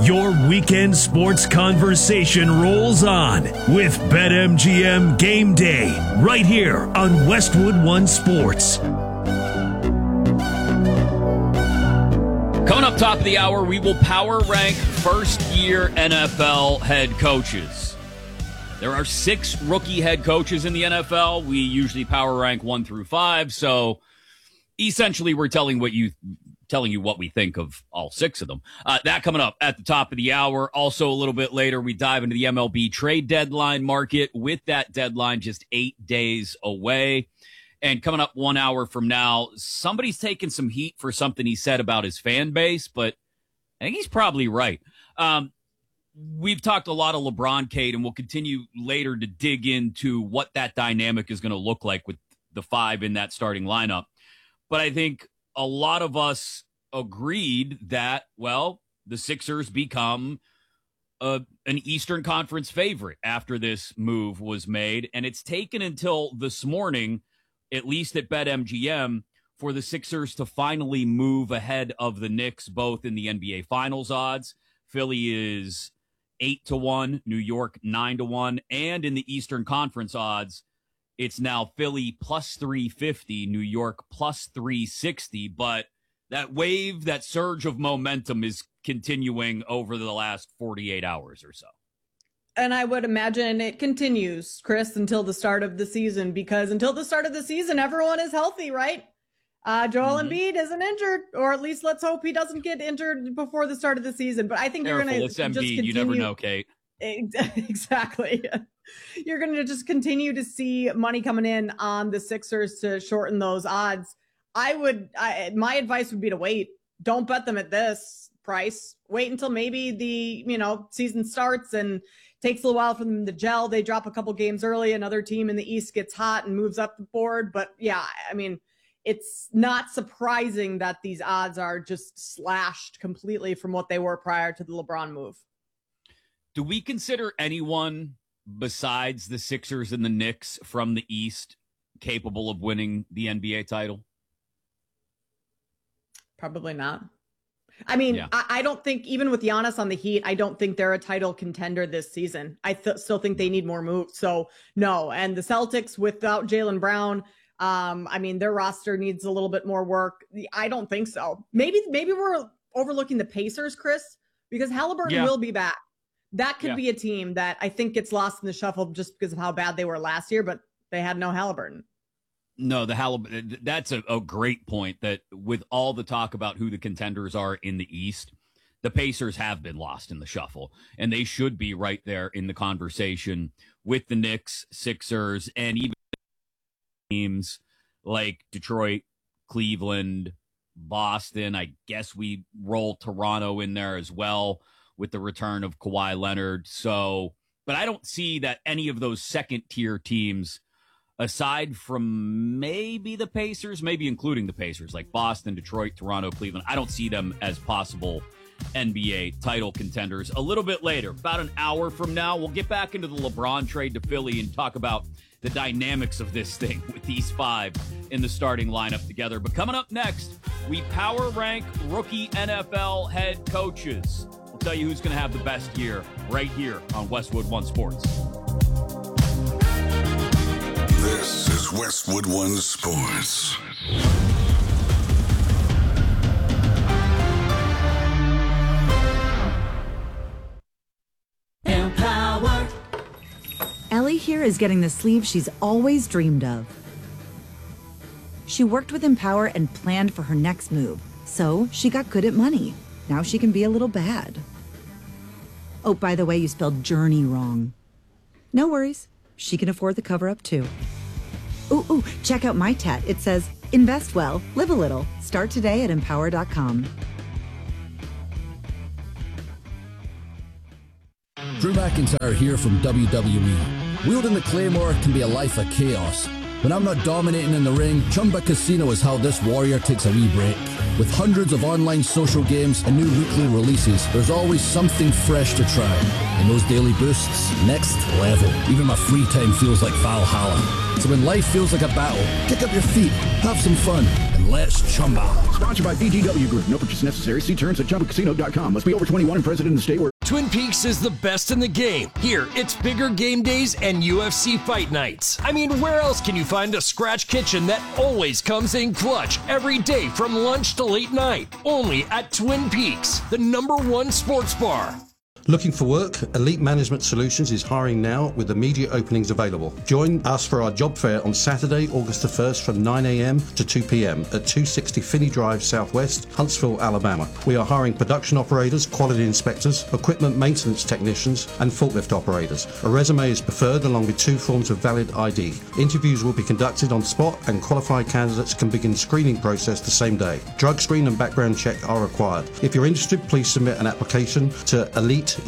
Your weekend sports conversation rolls on with BetMGM Game Day right here on Westwood One Sports. Coming up top of the hour, we will power rank first-year NFL head coaches. There are 6 rookie head coaches in the NFL. We usually power rank 1 through 5, so essentially we're telling you what we think of all 6 of them. That coming up at the top of the hour. Also a little bit later, we dive into the MLB trade deadline market with that deadline just 8 days away. And coming up 1 hour from now, somebody's taking some heat for something he said about his fan base, but I think he's probably right. We've talked a lot of LeBron, Kate, and we'll continue later to dig into what that dynamic is going to look like with the 5 in that starting lineup. But I think a lot of us agreed that, well, the Sixers become an Eastern Conference favorite after this move was made. And it's taken until this morning, at least at BetMGM, for the Sixers to finally move ahead of the Knicks, both in the NBA Finals odds. Philly is 8-1, New York 9-1, and in the Eastern Conference odds, it's now Philly plus 350, New York plus 360. But that wave, that surge of momentum is continuing over the last 48 hours or so. And I would imagine it continues, Chris, until the start of the season, because until the start of the season, everyone is healthy, right? Joel Embiid isn't injured, or at least let's hope he doesn't get injured before the start of the season. But I think you're going to just continue. You never know, Kate. Exactly. You're going to just continue to see money coming in on the Sixers to shorten those odds. My advice would be to wait. Don't bet them at this price. Wait until maybe the season starts and takes a little while for them to gel. They drop a couple games early. Another team in the East gets hot and moves up the board. But yeah, I mean, it's not surprising that these odds are just slashed completely from what they were prior to the LeBron move. Do we consider anyone besides the Sixers and the Knicks from the East capable of winning the NBA title? Probably not. I mean, yeah. I don't think, even with Giannis on the Heat, I don't think they're a title contender this season. I still think they need more moves. So, no. And the Celtics, without Jaylen Brown, their roster needs a little bit more work. I don't think so. Maybe we're overlooking the Pacers, Chris, because Halliburton will be back. That could be a team that I think gets lost in the shuffle just because of how bad they were last year, but they had no Halliburton. No, that's a great point, that with all the talk about who the contenders are in the East, the Pacers have been lost in the shuffle, and they should be right there in the conversation with the Knicks, Sixers, and even teams like Detroit, Cleveland, Boston. I guess we roll Toronto in there as well with the return of Kawhi Leonard. So, but I don't see that any of those second-tier teams, aside from maybe the Pacers, maybe including the Pacers, like Boston, Detroit, Toronto, Cleveland, I don't see them as possible NBA title contenders. A little bit later, about an hour from now, we'll get back into the LeBron trade to Philly and talk about the dynamics of this thing with these 5 in the starting lineup together. But coming up next, we power rank rookie NFL head coaches. We'll tell you who's going to have the best year right here on Westwood One Sports. This is Westwood One Sports. Empower. Ellie here is getting the sleeve she's always dreamed of. She worked with Empower and planned for her next move, so she got good at money. Now she can be a little bad. Oh, by the way, you spelled journey wrong. No worries. She can afford the cover-up, too. Ooh, check out my tat. It says, invest well, live a little. Start today at Empower.com. Drew McIntyre here from WWE. Wielding the Claymore can be a life of chaos. When I'm not dominating in the ring, Chumba Casino is how this warrior takes a wee break. With hundreds of online social games and new weekly releases, there's always something fresh to try. And those daily boosts, next level. Even my free time feels like Valhalla. So when life feels like a battle, kick up your feet, have some fun, and let's Chumba. Sponsored by VGW Group. No purchase necessary. See terms at ChumbaCasino.com. Must be over 21 and present in the state where... Twin Peaks is the best in the game. Here, it's bigger game days and UFC fight nights. I mean, where else can you find a scratch kitchen that always comes in clutch every day from lunch to late night? Only at Twin Peaks, the #1 sports bar. Looking for work? Elite Management Solutions is hiring now with immediate openings available. Join us for our job fair on Saturday, August the 1st from 9 a.m. to 2 p.m. at 260 Finney Drive Southwest, Huntsville, Alabama. We are hiring production operators, quality inspectors, equipment maintenance technicians, and forklift operators. A resume is preferred along with 2 forms of valid ID. Interviews will be conducted on spot and qualified candidates can begin screening process the same day. Drug screen and background check are required. If you're interested, please submit an application to eliteusa.net.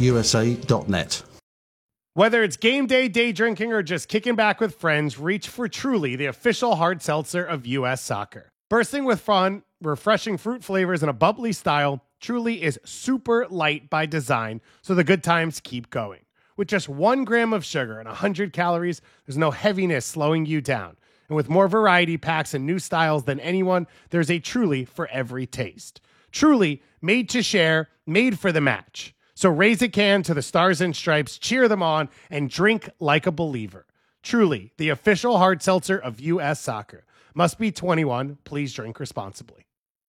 Whether it's game day, day drinking, or just kicking back with friends, reach for Truly, the official hard seltzer of U.S. Soccer. Bursting with fun, refreshing fruit flavors, and a bubbly style, Truly is super light by design, so the good times keep going. With just 1 gram of sugar and 100 calories, there's no heaviness slowing you down. And with more variety packs and new styles than anyone, there's a Truly for every taste. Truly, made to share, made for the match. So raise a can to the Stars and Stripes, cheer them on, and drink like a believer. Truly, the official hard seltzer of U.S. Soccer. Must be 21. Please drink responsibly.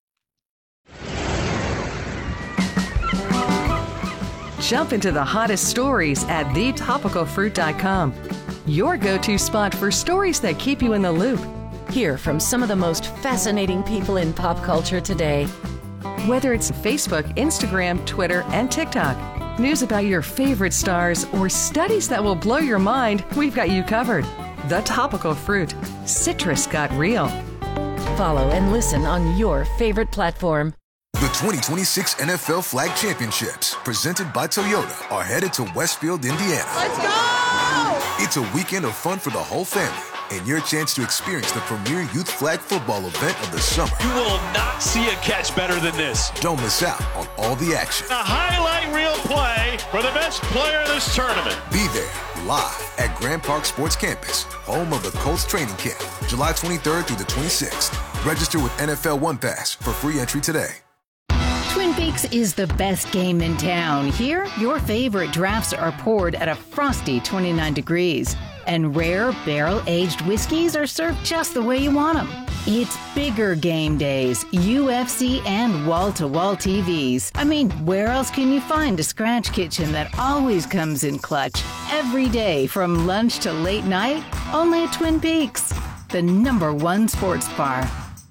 Jump into the hottest stories at thetopicalfruit.com. Your go-to spot for stories that keep you in the loop. Hear from some of the most fascinating people in pop culture today. Whether it's Facebook, Instagram, Twitter, and TikTok, news about your favorite stars, or studies that will blow your mind, we've got you covered. The Topical Fruit. Citrus got real. Follow and listen on your favorite platform. The 2026 NFL Flag Championships, presented by Toyota, are headed to Westfield, Indiana. Let's go! It's a weekend of fun for the whole family, and your chance to experience the premier youth flag football event of the summer. You will not see a catch better than this. Don't miss out on all the action. A highlight reel play for the best player of this tournament. Be there live at Grand Park Sports Campus, home of the Colts training camp, July 23rd through the 26th. Register with NFL One Pass for free entry today. Twin Peaks is the best game in town. Here, your favorite drafts are poured at a frosty 29 degrees. And rare barrel-aged whiskeys are served just the way you want them. It's bigger game days, UFC, and wall-to-wall TVs. I mean, where else can you find a scratch kitchen that always comes in clutch? Every day, from lunch to late night, only at Twin Peaks, the #1 sports bar.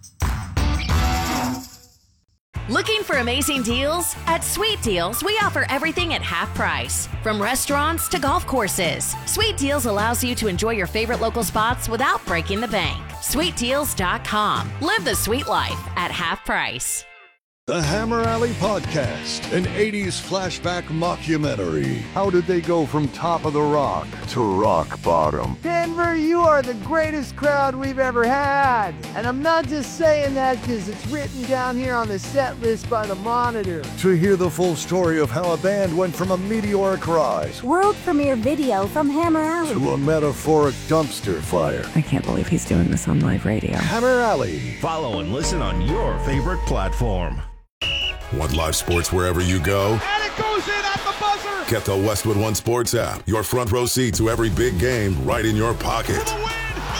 Looking for amazing deals? At Sweet Deals, we offer everything at half price. From restaurants to golf courses, Sweet Deals allows you to enjoy your favorite local spots without breaking the bank. SweetDeals.com. Live the sweet life at half price. The Hammer Alley Podcast, an 80s flashback mockumentary. How did they go from top of the rock to rock bottom? Denver, you are the greatest crowd we've ever had. And I'm not just saying that because it's written down here on the set list by the Monitor. To hear the full story of how a band went from a meteoric rise, world premiere video from Hammer Alley, to a metaphoric dumpster fire. I can't believe he's doing this on live radio. Hammer Alley. Follow and listen on your favorite platform. Want live sports wherever you go? And it goes in at the buzzer! Get the Westwood One Sports app. Your front row seat to every big game right in your pocket. For the win!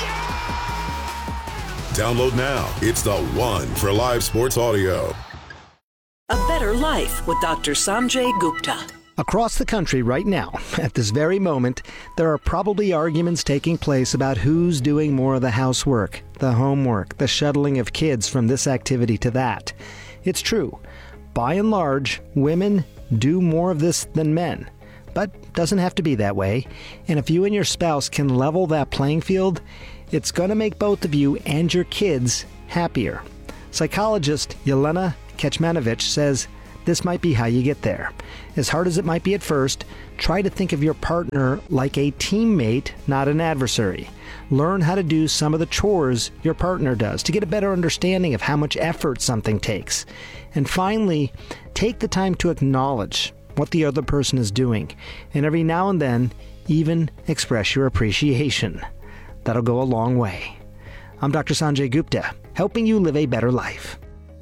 Yeah! Download now. It's the one for live sports audio. A better life with Dr. Sanjay Gupta. Across the country right now, at this very moment, there are probably arguments taking place about who's doing more of the housework, the homework, the shuttling of kids from this activity to that. It's true. By and large, women do more of this than men. But doesn't have to be that way. And if you and your spouse can level that playing field, it's going to make both of you and your kids happier. Psychologist Yelena Kecmanovic says this might be how you get there. As hard as it might be at first, try to think of your partner like a teammate, not an adversary. Learn how to do some of the chores your partner does to get a better understanding of how much effort something takes. And finally, take the time to acknowledge what the other person is doing, and every now and then, even express your appreciation. That'll go a long way. I'm Dr. Sanjay Gupta. helping you live a better life.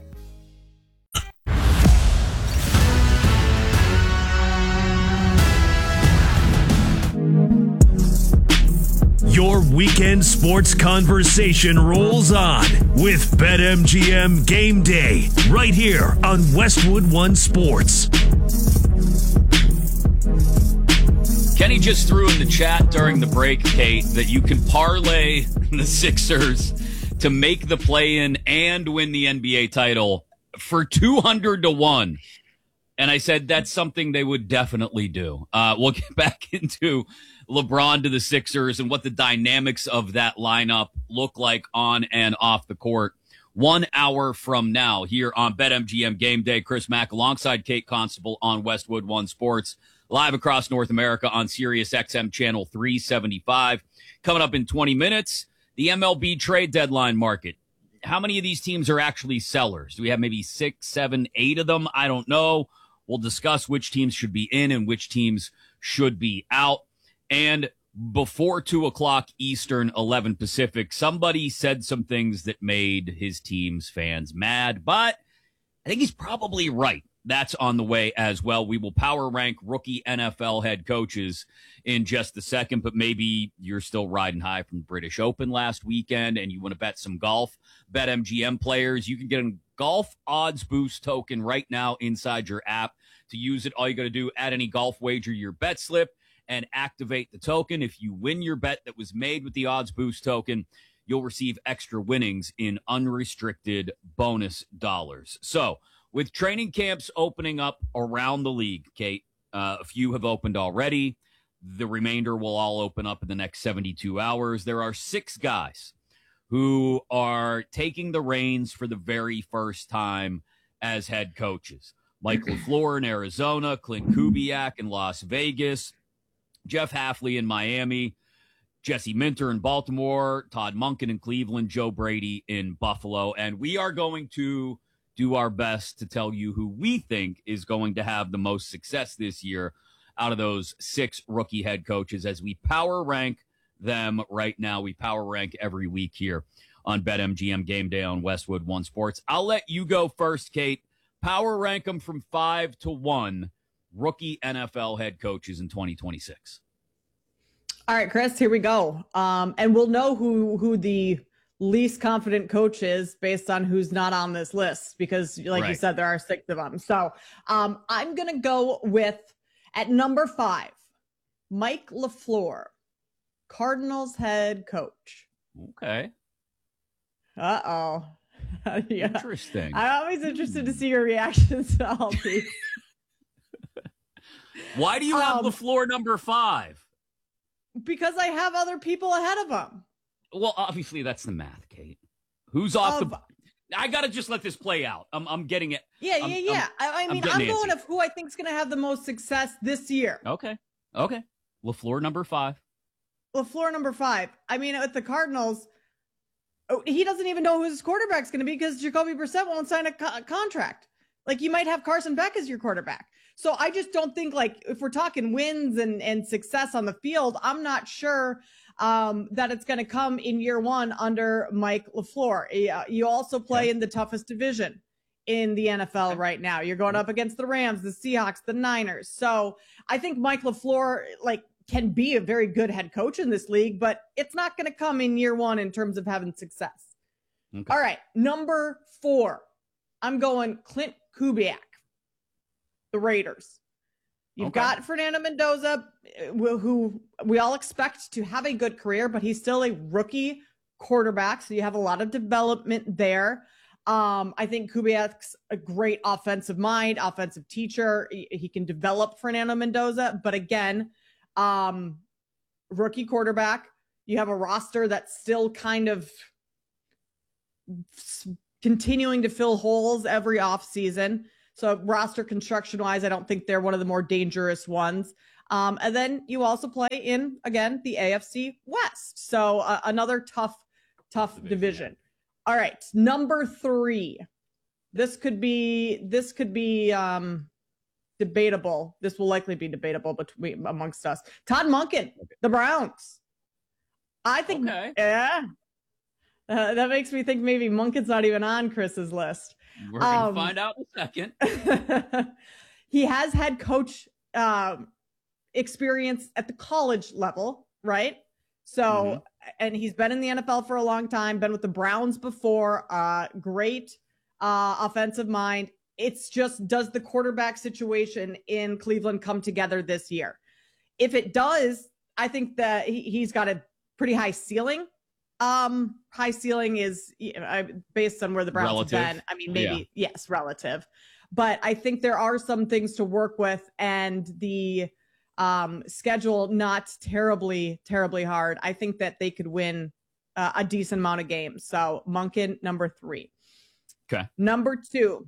Your weekend sports conversation rolls on with BetMGM Game Day right here on Westwood One Sports. Kenny just threw in the chat during the break, Kate, that you can parlay the Sixers to make the play-in and win the NBA title for 200-1. And I said that's something they would definitely do. We'll get back into LeBron to the Sixers and what the dynamics of that lineup look like on and off the court 1 hour from now here on BetMGM Game Day. Chris Mack alongside Kate Constable on Westwood One Sports, live across North America on Sirius XM Channel 375. Coming up in 20 minutes, the MLB trade deadline market. How many of these teams are actually sellers? Do we have maybe 6, 7, 8 of them? I don't know. We'll discuss which teams should be in and which teams should be out. And before 2 o'clock Eastern, 11 Pacific, somebody said some things that made his team's fans mad, but I think he's probably right. That's on the way as well. We will power rank rookie NFL head coaches in just a second, but maybe you're still riding high from the British Open last weekend and you want to bet some golf. BetMGM players, you can get a golf odds boost token right now inside your app. To use it, all you got to do, add any golf wager your bet slip and activate the token. If you win your bet that was made with the odds boost token, you'll receive extra winnings in unrestricted bonus dollars. So with training camps opening up around the league, Kate, a few have opened already. The remainder will all open up in the next 72 hours. There are 6 guys who are taking the reins for the very first time as head coaches. Mike LaFleur in Arizona, Clint Kubiak in Las Vegas, Jeff Hafley in Miami, Jesse Minter in Baltimore, Todd Monken in Cleveland, Joe Brady in Buffalo. And we are going to do our best to tell you who we think is going to have the most success this year out of those 6 rookie head coaches as we power rank them right now. We power rank every week here on BetMGM Game Day on Westwood One Sports. I'll let you go first, Kate. Power rank them from 5 to 1 rookie NFL head coaches in 2026. All right, Chris, here we go. And we'll know who the least confident coach is based on who's not on this list, because like you said, there are 6 of them. So I'm going to go with, at number 5, Mike LaFleur, Cardinals head coach. Okay. Uh-oh. Yeah. Interesting. I'm always interested to see your reactions to all these. Why do you have LaFleur number 5? Because I have other people ahead of him. Well, obviously that's the math, Kate. Who's off the? I gotta just let this play out. I'm getting it. Yeah. I mean, I'm going of who I think is going to have the most success this year. Okay. LaFleur number 5. LaFleur number 5. I mean, at the Cardinals, he doesn't even know who his quarterback's going to be because Jacoby Brissett won't sign a contract. Like, you might have Carson Beck as your quarterback. So I just don't think, like, if we're talking wins and success on the field, I'm not sure that it's going to come in year 1 under Mike LaFleur. You also play in the toughest division in the NFL right now. You're going up against the Rams, the Seahawks, the Niners. So I think Mike LaFleur, can be a very good head coach in this league, but it's not going to come in year 1 in terms of having success. Okay. All right. Number 4, I'm going Clint Kubiak, the Raiders. You've got Fernando Mendoza, who we all expect to have a good career, but he's still a rookie quarterback. So you have a lot of development there. I think Kubiak's a great offensive mind, offensive teacher. He can develop Fernando Mendoza, but again, rookie quarterback. You have a roster that's still kind of continuing to fill holes every offseason. So roster construction wise, I don't think they're one of the more dangerous ones. And then you also play in, again, the AFC West. So another tough division. All right. Number 3. This could be debatable. This will likely be debatable amongst us. Todd Monken, the Browns. I think, That makes me think maybe Monken's not even on Chris's list. We're going to find out in a second. He has had coach experience at the college level, right? So, and he's been in the NFL for a long time, been with the Browns before, great offensive mind. It's just, does the quarterback situation in Cleveland come together this year? If it does, I think that he's got a pretty high ceiling. High ceiling is based on where the Browns have been. I mean, maybe, yes, relative. But I think there are some things to work with, and the schedule not terribly hard. I think that they could win a decent amount of games. So Monken, number 3. Okay. Number 2,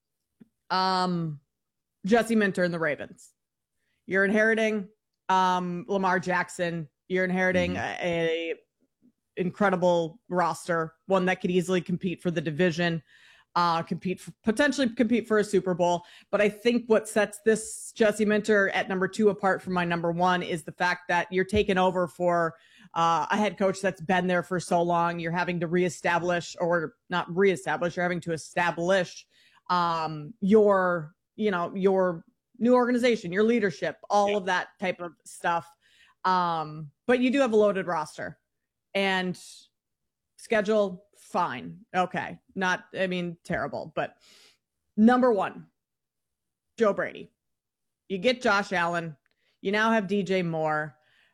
Jesse Minter and the Ravens. You're inheriting Lamar Jackson. You're inheriting a incredible roster, one that could easily compete for the division, potentially compete for a Super Bowl. But I think what sets this Jesse Minter at number 2 apart from my number 1 is the fact that you're taking over for a head coach that's been there for so long. You're having to reestablish, or not reestablish, you're having to establish your new organization, your leadership, all of that type of stuff. But you do have a loaded roster, and schedule, fine. Okay. Not, I mean, terrible, but number 1, Joe Brady. You get Josh Allen. You now have DJ Moore.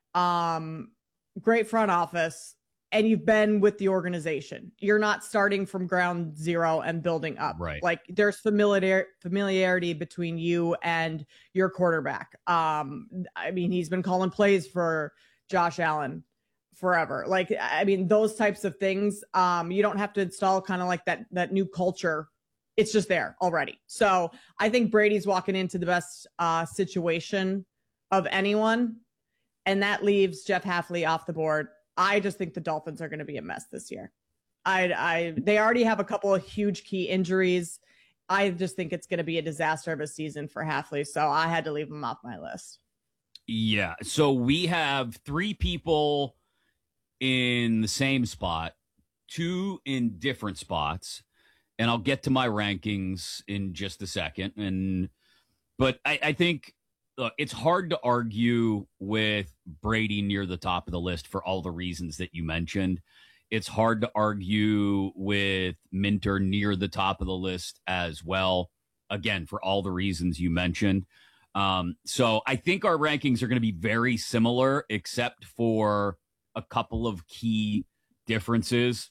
Great front office, and you've been with the organization. You're not starting from ground zero and building up. Right. Like, there's familiarity between you and your quarterback. I mean, he's been calling plays for Josh Allen forever. Like, I mean, those types of things, you don't have to install kind of like that new culture. It's just there already. So I think Brady's walking into the best situation of anyone, and that leaves Jeff Hafley off the board. I just think the Dolphins are going to be a mess this year. They already have a couple of huge key injuries. I just think it's going to be a disaster of a season for Hafley. So I had to leave him off my list. Yeah. So we have 3 people in the same spot, 2 in different spots, and I'll get to my rankings in just a second. But I think it's hard to argue with Brady near the top of the list for all the reasons that you mentioned. It's hard to argue with Minter near the top of the list as well, again, for all the reasons you mentioned. So I think our rankings are going to be very similar, except for a couple of key differences.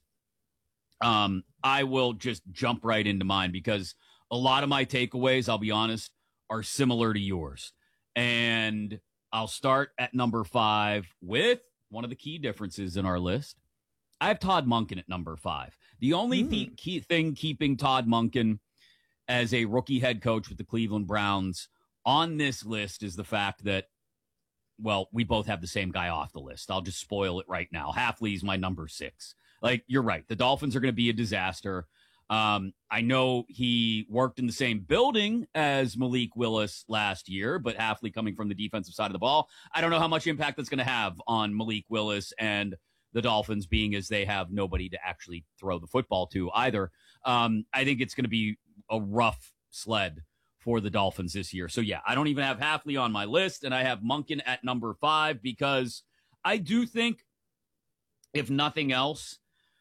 I will just jump right into mine because a lot of my takeaways, I'll be honest, are similar to yours. And I'll start at number 5 with one of the key differences in our list. I have Todd Monken at number 5. The only key thing keeping Todd Monken as a rookie head coach with the Cleveland Browns on this list is the fact that, well, we both have the same guy off the list. I'll just spoil it right now. Hafley's my number 6. Like, you're right. The Dolphins are going to be a disaster. I know he worked in the same building as Malik Willis last year, but Hafley coming from the defensive side of the ball, I don't know how much impact that's going to have on Malik Willis and the Dolphins, being as they have nobody to actually throw the football to either. I think it's going to be a rough sled for the Dolphins this year. So yeah, I don't even have Hafley on my list, and I have Monken at number 5 because I do think, if nothing else,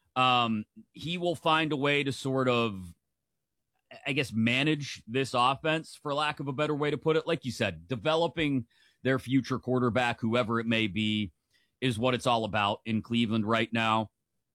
he will find a way to sort of, I guess, manage this offense, for lack of a better way to put it. Like you said, developing their future quarterback, whoever it may be, is what it's all about in Cleveland right now.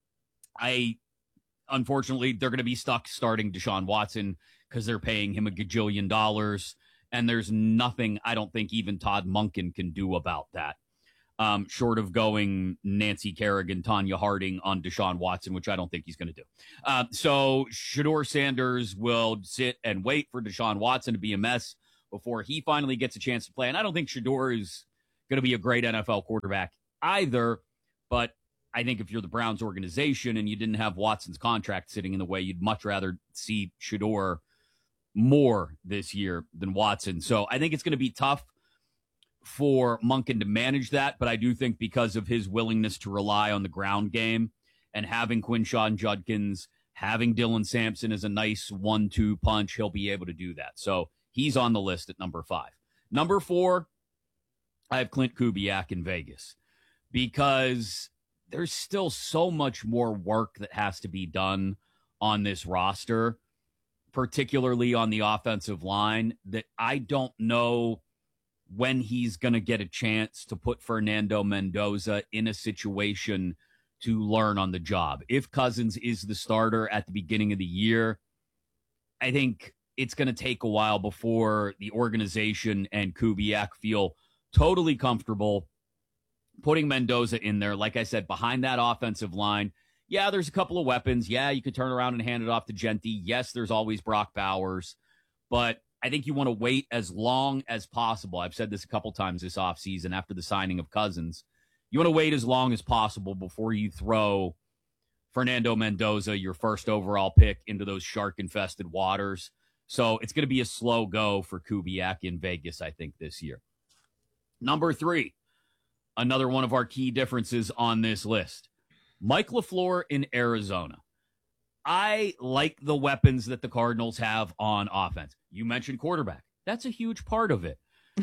Unfortunately, they're going to be stuck starting Deshaun Watson because they're paying him $1 gajillion, and there's nothing I don't think even Todd Monken can do about that. Short of going Nancy Kerrigan, Tanya Harding on Deshaun Watson, which I don't think he's going to do. So Shedeur Sanders will sit and wait for Deshaun Watson to be a mess before he finally gets a chance to play. And I don't think Shedeur is going to be a great NFL quarterback either, but I think if you're the Browns organization and you didn't have Watson's contract sitting in the way, you'd much rather see Shedeur more this year than Watson. So I think it's going to be tough for Monken to manage that, but I do think because of his willingness to rely on the ground game and having Quinshon Judkins, having Dylan Sampson as a nice 1-2 punch, he'll be able to do that. So he's on the list at number 5. Number 4, I have Clint Kubiak in Vegas because there's still so much more work that has to be done on this roster, particularly on the offensive line, that I don't know when he's going to get a chance to put Fernando Mendoza in a situation to learn on the job. If Cousins is the starter at the beginning of the year, I think it's going to take a while before the organization and Kubiak feel totally comfortable putting Mendoza in there. Like I said, behind that offensive line, yeah, there's a couple of weapons. Yeah, you could turn around and hand it off to Genty. Yes, there's always Brock Bowers. But I think you want to wait as long as possible. I've said this a couple times this offseason after the signing of Cousins. You want to wait as long as possible before you throw Fernando Mendoza, your first overall pick, into those shark-infested waters. So it's going to be a slow go for Kubiak in Vegas, I think, this year. Number 3, another one of our key differences on this list. Mike LaFleur in Arizona. I like the weapons that the Cardinals have on offense. You mentioned quarterback. That's a huge part of it.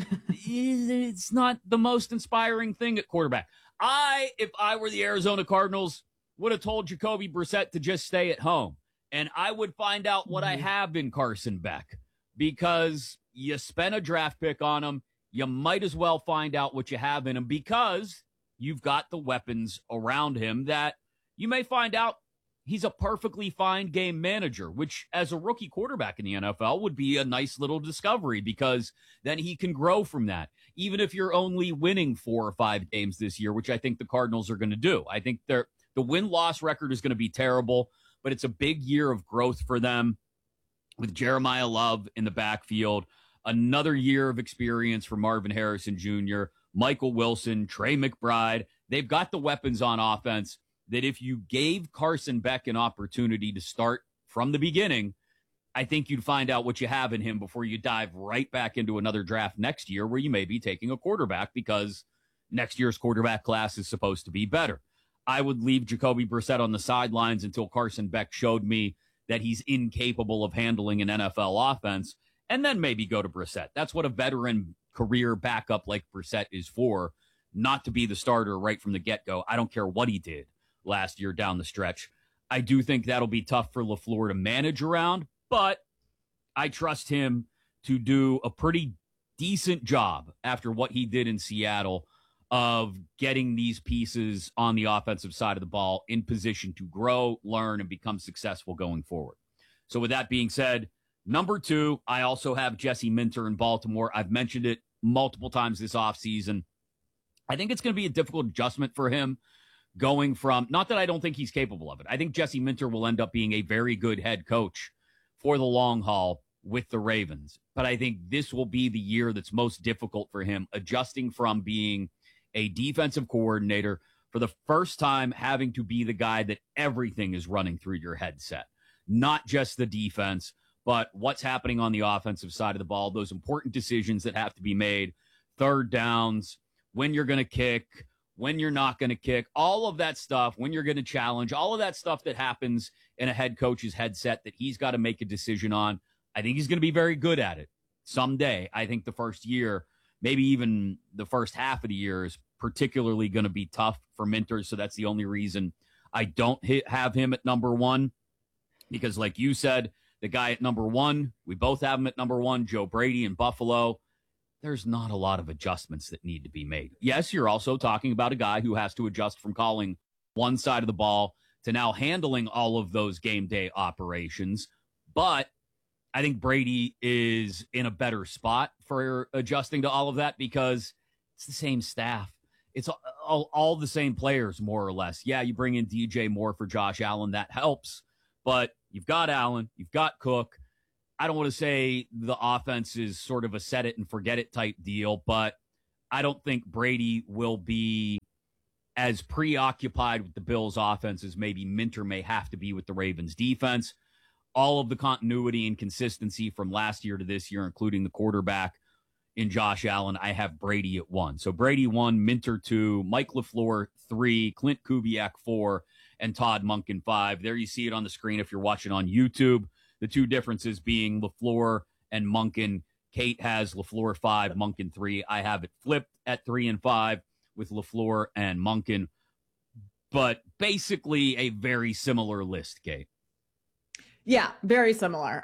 It's not the most inspiring thing at quarterback. If I were the Arizona Cardinals, would have told Jacoby Brissett to just stay at home. And I would find out what I have in Carson Beck, because you spent a draft pick on him. You might as well find out what you have in him, because you've got the weapons around him that you may find out he's a perfectly fine game manager, which as a rookie quarterback in the NFL would be a nice little discovery, because then he can grow from that. Even if you're only winning 4 or 5 games this year, which I think the Cardinals are going to do. I think the win-loss record is going to be terrible, but it's a big year of growth for them with Jeremiah Love in the backfield, another year of experience for Marvin Harrison Jr., Michael Wilson, Trey McBride. They've got the weapons on offense that if you gave Carson Beck an opportunity to start from the beginning, I think you'd find out what you have in him before you dive right back into another draft next year where you may be taking a quarterback, because next year's quarterback class is supposed to be better. I would leave Jacoby Brissett on the sidelines until Carson Beck showed me that he's incapable of handling an NFL offense, and then maybe go to Brissett. That's what a veteran career backup like Brissett is for, not to be the starter right from the get-go. I don't care what he did last year down the stretch. I do think that'll be tough for LaFleur to manage around, but I trust him to do a pretty decent job after what he did in Seattle of getting these pieces on the offensive side of the ball in position to grow, learn, and become successful going forward. So with that being said, number 2, I also have Jesse Minter in Baltimore. I've mentioned it multiple times this offseason. I think it's going to be a difficult adjustment for him going from, not that I don't think he's capable of it. I think Jesse Minter will end up being a very good head coach for the long haul with the Ravens. But I think this will be the year that's most difficult for him, adjusting from being a defensive coordinator for the first time, having to be the guy that everything is running through your headset, not just the defense, but what's happening on the offensive side of the ball, those important decisions that have to be made, third downs, when you're going to kick, when you're not going to kick, all of that stuff, when you're going to challenge, all of that stuff that happens in a head coach's headset that he's got to make a decision on. I think he's going to be very good at it someday. I think the first year, maybe even the first half of the year, is particularly going to be tough for Minter. So that's the only reason I don't have him at number 1, because like you said, the guy at number 1, we both have him at number 1, Joe Brady in Buffalo. There's not a lot of adjustments that need to be made. Yes, you're also talking about a guy who has to adjust from calling one side of the ball to now handling all of those game day operations. But I think Brady is in a better spot for adjusting to all of that, because it's the same staff. It's all the same players, more or less. Yeah, you bring in DJ Moore for Josh Allen. That helps. But you've got Allen. You've got Cook. I don't want to say the offense is sort of a set it and forget it type deal, but I don't think Brady will be as preoccupied with the Bills' offense as maybe Minter may have to be with the Ravens' defense. All of the continuity and consistency from last year to this year, including the quarterback in Josh Allen, I have Brady at 1. So Brady 1, Minter 2, Mike LaFleur 3, Clint Kubiak 4, and Todd Monken 5. There you see it on the screen if you're watching on YouTube. The two differences being LaFleur and Monken. Kate has LaFleur 5, Monken 3. I have it flipped at 3 and 5 with LaFleur and Monken. But basically a very similar list, Kate. Yeah, very similar.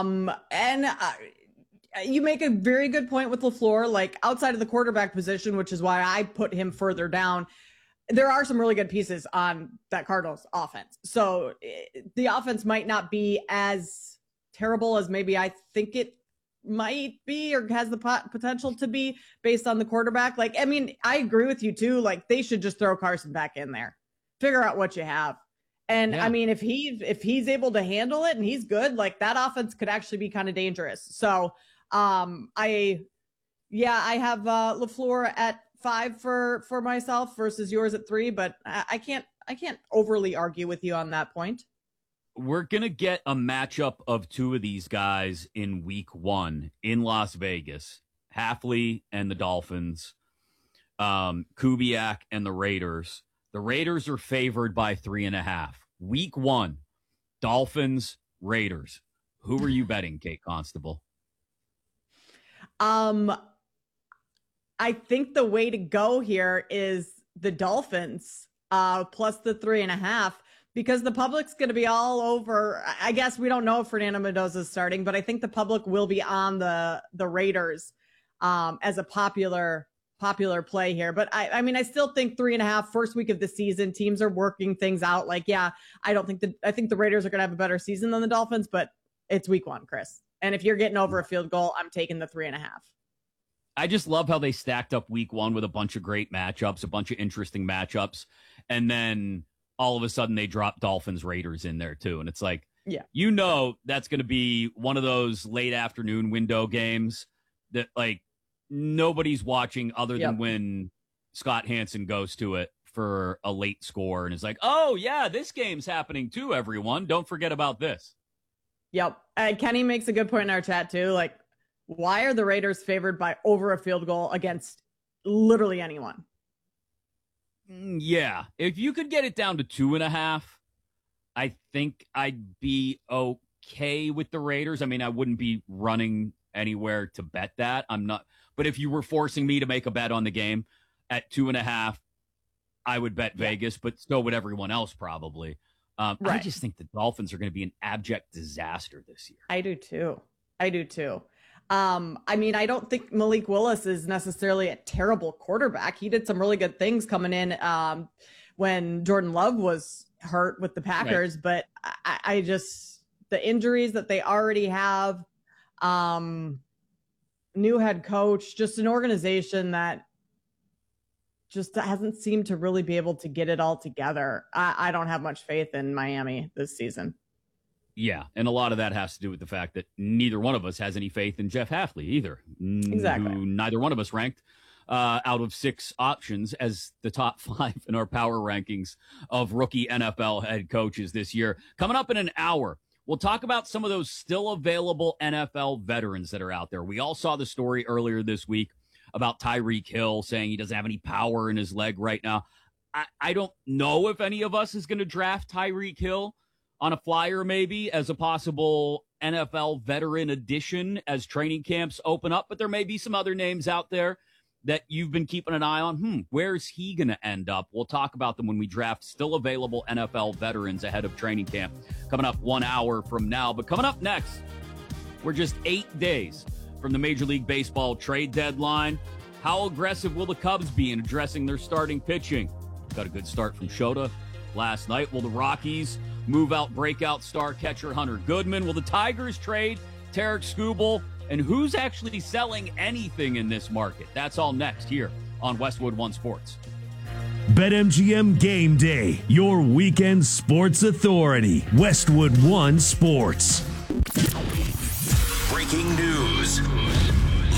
You make a very good point with LaFleur, like outside of the quarterback position, which is why I put him further down. There are some really good pieces on that Cardinals offense. So the offense might not be as terrible as maybe I think it might be or has the potential to be based on the quarterback. Like, I mean, I agree with you too. Like, they should just throw Carson back in there, figure out what you have. And yeah. I mean, if he's able to handle it and he's good, like that offense could actually be kind of dangerous. So I have LaFleur at 5 for myself versus yours at 3, but I can't overly argue with you on that point. We're going to get a matchup of two of these guys in week 1 in Las Vegas, Hafley and the Dolphins, Kubiak and the Raiders. The Raiders are favored by 3.5. Week 1, Dolphins, Raiders. Who are you betting, Kate Constable? I think the way to go here is the Dolphins plus the 3.5, because the public's going to be all over. I guess we don't know if Fernando Mendoza is starting, but I think the public will be on the Raiders as a popular play here. But I mean, I still think 3.5 first week of the season, teams are working things out. Like, yeah, I think the Raiders are going to have a better season than the Dolphins, but it's week 1, Chris. And if you're getting over a field goal, I'm taking the 3.5. I just love how they stacked up week 1 with a bunch of great matchups, a bunch of interesting matchups. And then all of a sudden they drop Dolphins Raiders in there too. And it's like, yeah, that's going to be one of those late afternoon window games that like nobody's watching other than when Scott Hansen goes to it for a late score and is like, oh yeah, this game's happening too, everyone. Don't forget about this. Yep. Kenny makes a good point in our chat too. Like, why are the Raiders favored by over a field goal against literally anyone? Yeah. If you could get it down to 2.5, I think I'd be okay with the Raiders. I mean, I wouldn't be running anywhere to bet that. I'm not. But if you were forcing me to make a bet on the game at 2.5, I would bet Vegas, but so would everyone else probably. Right. I just think the Dolphins are going to be an abject disaster this year. I do too. I mean, I don't think Malik Willis is necessarily a terrible quarterback. He did some really good things coming in when Jordan Love was hurt with the Packers, right. But I just, the injuries that they already have, new head coach, just an organization that just hasn't seemed to really be able to get it all together. I don't have much faith in Miami this season. Yeah, and a lot of that has to do with the fact that neither one of us has any faith in Jeff Hafley either. Exactly. Who neither one of us ranked out of 6 options as the top 5 in our power rankings of rookie NFL head coaches this year. Coming up in an hour, we'll talk about some of those still available NFL veterans that are out there. We all saw the story earlier this week about Tyreek Hill saying he doesn't have any power in his leg right now. I don't know if any of us is going to draft Tyreek Hill on a flyer maybe as a possible NFL veteran addition as training camps open up, but there may be some other names out there that you've been keeping an eye on. Where's he going to end up? We'll talk about them when we draft still available NFL veterans ahead of training camp coming up 1 hour from now. But coming up next, we're just 8 days from the Major League Baseball trade deadline. How aggressive will the Cubs be in addressing their starting pitching? Got a good start from Shota last night. Will the Rockies move out breakout star catcher Hunter Goodman? Will the Tigers trade Tarek Skubal? And who's actually selling anything in this market? That's all next here on Westwood One Sports. BetMGM Game Day, your weekend sports authority. Westwood One Sports. Breaking news.